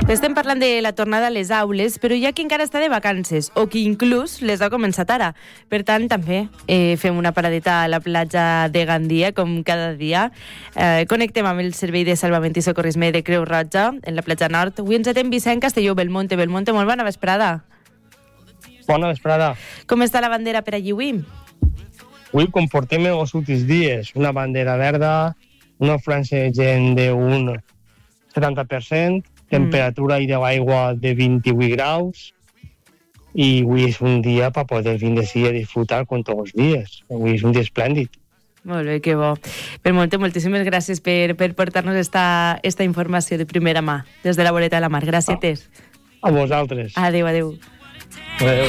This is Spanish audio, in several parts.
Estem parlant de la tornada a les aules, però hi ha qui encara està de vacances o qui inclús les ha començat ara. Per tant, també fem una paradeta a la platja de Gandia, com cada dia. Connectem amb el Servei de Salvament i Socorrisme de Creu Roja, en la platja nord. Avui ens atem Vicent Castelló, Belmonte. Belmonte, molt bona vesprada. Bona vesprada. Com està la bandera per allí avui? Avui comportem els últims dies. Una bandera verda, una franja de gent d'un 70%, temperatura i de l'aigua de 28 graus, i avui és un dia per poder vindre a disfrutar com tots els dies. Avui és un dia esplèndid. Molt bé, que bo. Belmonte, moltíssimes gràcies per portar-nos esta informació de primera mà, des de la voreta de la mar. Gràcies. A vosaltres. Adéu, adéu. Adéu.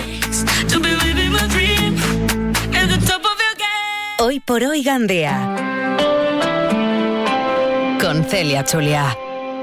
Hoy por hoy Gandea. Con Celia Chulia.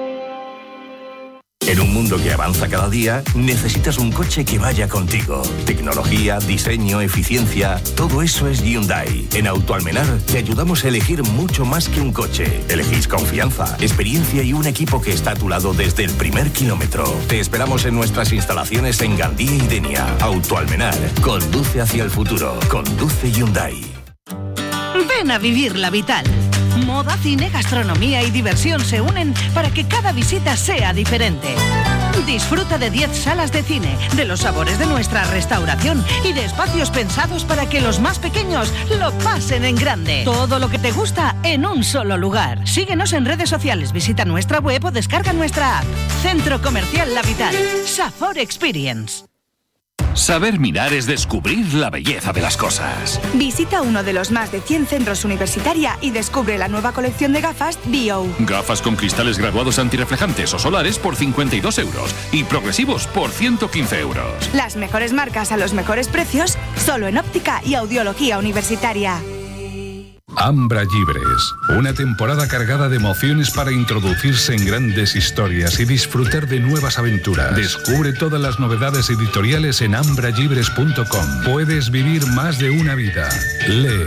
En un mundo que avanza cada día, necesitas un coche que vaya contigo. Tecnología, diseño, eficiencia, todo eso es Hyundai. En Autoalmenar te ayudamos a elegir mucho más que un coche. Elegís confianza, experiencia y un equipo que está a tu lado desde el primer kilómetro. Te esperamos en nuestras instalaciones en Gandía y Denia. Autoalmenar, conduce hacia el futuro. Conduce Hyundai. Ven a vivir la Vital. Moda, cine, gastronomía y diversión se unen para que cada visita sea diferente. Disfruta de 10 salas de cine, de los sabores de nuestra restauración y de espacios pensados para que los más pequeños lo pasen en grande. Todo lo que te gusta en un solo lugar. Síguenos en redes sociales, visita nuestra web o descarga nuestra app. Centro Comercial La Vital. Safor Experience. Saber mirar es descubrir la belleza de las cosas. Visita uno de los más de 100 centros universitarios y descubre la nueva colección de gafas Bio. Gafas con cristales graduados antirreflejantes o solares por 52 euros y progresivos por 115 euros. Las mejores marcas a los mejores precios, solo en óptica y audiología universitaria. Ambra Llibres, una temporada cargada de emociones para introducirse en grandes historias y disfrutar de nuevas aventuras. Descubre todas las novedades editoriales en ambrallibres.com. Puedes vivir más de una vida. Lee.